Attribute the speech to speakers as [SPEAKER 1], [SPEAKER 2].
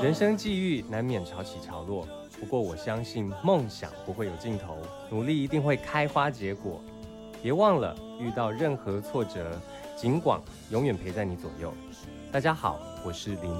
[SPEAKER 1] 人生际遇难免潮起潮落，不过我相信梦想不会有尽头，努力一定会开花结果。别忘了，遇到任何挫折，景广永远陪在你左右。大家好，我是林